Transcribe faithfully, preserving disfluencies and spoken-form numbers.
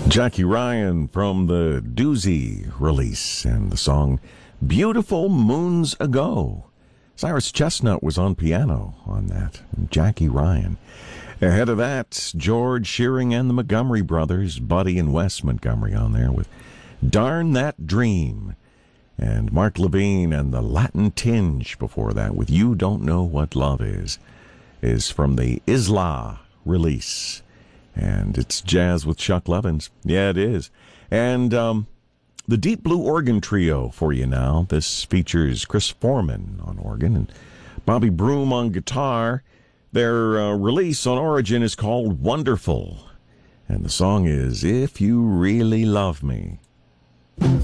Jackie Ryan from the Doozy release and the song Beautiful Moons Ago. Cyrus Chestnut was on piano on that. Jackie Ryan. Ahead of that, George Shearing and the Montgomery Brothers, Buddy and Wes Montgomery on there with Darn That Dream. And Mark Levine and the Latin Tinge before that with You Don't Know What Love Is, is from the Isla release. And it's jazz with Chuck Levins. Yeah, it is. And um, the Deep Blue Organ Trio for you now. This features Chris Foreman on organ and Bobby Broom on guitar. Their uh, release on Origin is called Wonderful. And the song is If You Really Love Me.